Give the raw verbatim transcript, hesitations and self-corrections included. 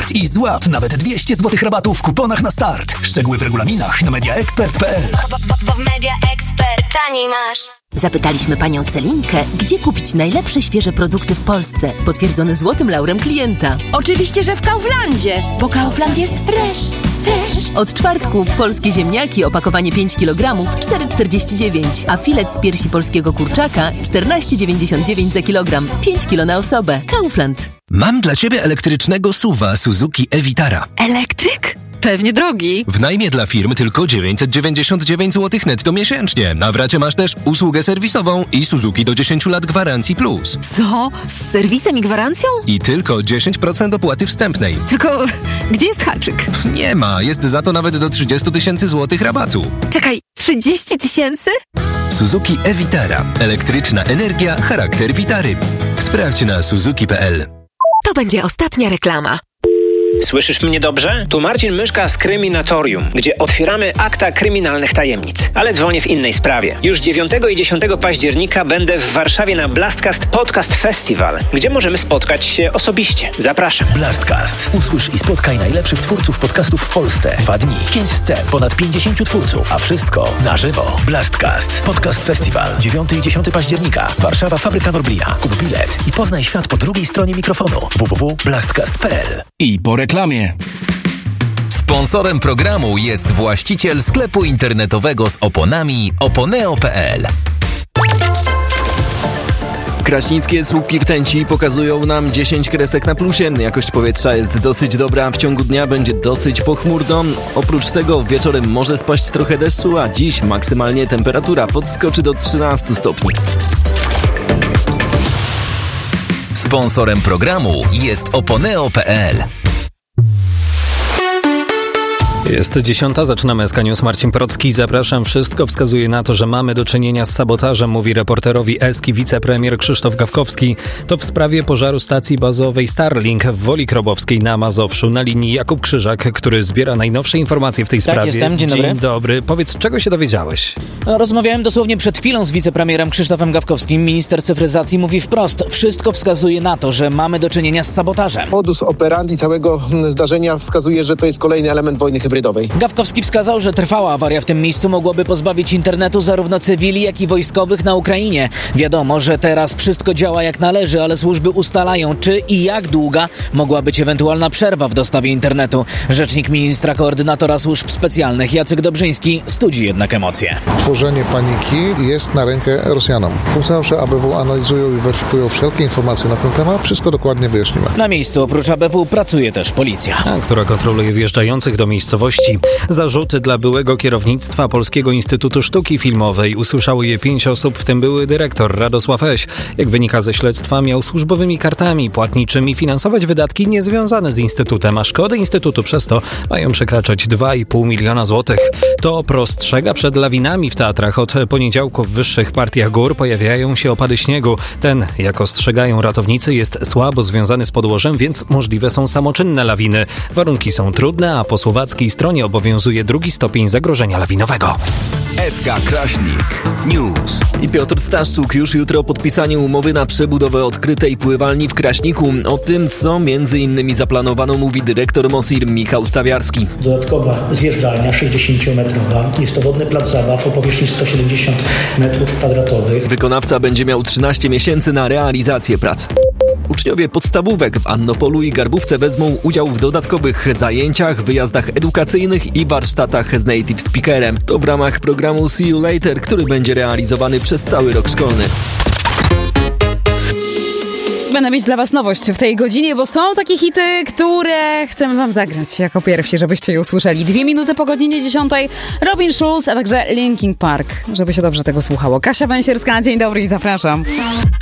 Expert i złap nawet dwieście złotych rabatu w kuponach na start. Szczegóły w regulaminach na media expert kropka p l. Bo w Media Expert taniej masz. Zapytaliśmy panią Celinkę, gdzie kupić najlepsze świeże produkty w Polsce, potwierdzone złotym laurem klienta. Oczywiście, że w Kauflandzie, bo Kaufland jest fresh, fresh. Od czwartku polskie ziemniaki, opakowanie pięć kilogramów, cztery czterdzieści dziewięć, a filet z piersi polskiego kurczaka czternaście dziewięćdziesiąt dziewięć za kilogram, pięć kilo na osobę. Kaufland. Mam dla Ciebie elektrycznego suwa Suzuki e-Vitara. Elektryk? Pewnie drogi. W najmie dla firm tylko dziewięćset dziewięćdziesiąt dziewięć złotych netto miesięcznie. Na w racie masz też usługę serwisową i Suzuki do dziesięć lat gwarancji plus. Co? Z serwisem i gwarancją? I tylko dziesięć procent opłaty wstępnej. Tylko gdzie jest haczyk? Nie ma, jest za to nawet do trzydzieści tysięcy złotych rabatu. Czekaj, trzydzieści tysięcy? Suzuki e-Vitara. Elektryczna energia, charakter Vitary. Sprawdź na suzuki kropka p l. To będzie ostatnia reklama. Słyszysz mnie dobrze? Tu Marcin Myszka z Kryminatorium, gdzie otwieramy akta kryminalnych tajemnic. Ale dzwonię w innej sprawie. Już dziewiątego i dziesiątego października będę w Warszawie na Blastcast Podcast Festival, gdzie możemy spotkać się osobiście. Zapraszam. Blastcast. Usłysz i spotkaj najlepszych twórców podcastów w Polsce. Dwa dni, pięć scen, ponad pięćdziesięciu twórców, a wszystko na żywo. Blastcast Podcast Festival. dziewiątego i dziesiątego października. Warszawa, Fabryka Norblia. Kup bilet i poznaj świat po drugiej stronie mikrofonu. w w w kropka blastcast kropka p l. I po reklamie. Sponsorem programu jest właściciel sklepu internetowego z oponami oponeo kropka p l. Kraśnickie słupki rtęci pokazują nam dziesięć kresek na plusie. Jakość powietrza jest dosyć dobra, w ciągu dnia będzie dosyć pochmurno. Oprócz tego wieczorem może spaść trochę deszczu, a dziś maksymalnie temperatura podskoczy do trzynastu stopni. Sponsorem programu jest oponeo kropka p l. Jest dziesiąta, zaczynamy S K News. Marcin Procki, zapraszam. Wszystko wskazuje na to, że mamy do czynienia z sabotażem, mówi reporterowi Eski wicepremier Krzysztof Gawkowski. To w sprawie pożaru stacji bazowej Starlink w Woli Krobowskiej na Mazowszu. Na linii Jakub Krzyżak, który zbiera najnowsze informacje w tej tak, sprawie. Jestem. Dzień dobry. Dzień dobry. Powiedz, czego się dowiedziałeś? Rozmawiałem dosłownie przed chwilą z wicepremierem Krzysztofem Gawkowskim. Minister cyfryzacji mówi wprost. Wszystko wskazuje na to, że mamy do czynienia z sabotażem. Modus operandi całego zdarzenia wskazuje, że to jest kolejny element wojny hybrydowej. Gawkowski wskazał, że trwała awaria w tym miejscu mogłaby pozbawić internetu zarówno cywili, jak i wojskowych na Ukrainie. Wiadomo, że teraz wszystko działa jak należy, ale służby ustalają, czy i jak długa mogła być ewentualna przerwa w dostawie internetu. Rzecznik ministra koordynatora służb specjalnych Jacek Dobrzyński studzi jednak emocje. Tworzenie paniki jest na rękę Rosjanom. Funkcjonariusze A B W analizują i weryfikują wszelkie informacje na ten temat. Wszystko dokładnie wyjaśnimy. Na miejscu oprócz A B W pracuje też policja, która kontroluje wjeżdżających do miejscowości. Zarzuty dla byłego kierownictwa Polskiego Instytutu Sztuki Filmowej. Usłyszało je pięć osób, w tym były dyrektor Radosław Eś. Jak wynika ze śledztwa, miał służbowymi kartami płatniczymi finansować wydatki niezwiązane z Instytutem, a szkody Instytutu przez to mają przekraczać dwa i pół miliona złotych. To prostrzega przed lawinami w teatrach. Od poniedziałku w wyższych partiach gór pojawiają się opady śniegu. Ten, jak ostrzegają ratownicy, jest słabo związany z podłożem, więc możliwe są samoczynne lawiny. Warunki są trudne, a po słowackiej stronie obowiązuje drugi stopień zagrożenia lawinowego. S K Kraśnik News. I Piotr Staszczuk już jutro podpisanie umowy na przebudowę odkrytej pływalni w Kraśniku. O tym, co między innymi zaplanowano, mówi dyrektor MOSIR Michał Stawiarski. Dodatkowa zjeżdżalnia sześćdziesięciometrowa. Jest to wodny plac zabaw o powierzchni sto siedemdziesiąt metrów kwadratowych. Wykonawca będzie miał trzynaście miesięcy na realizację prac. Uczniowie podstawówek w Annopolu i Garbówce wezmą udział w dodatkowych zajęciach, wyjazdach edukacyjnych i warsztatach z native speakerem. To w ramach programu See You Later, który będzie realizowany przez cały rok szkolny. Będę mieć dla was nowość w tej godzinie, bo są takie hity, które chcemy wam zagrać jako pierwsi, żebyście je usłyszeli. Dwie minuty po godzinie dziesiątej Robin Schulz, a także Linkin Park, żeby się dobrze tego słuchało. Kasia Węsierska, dzień dobry i zapraszam.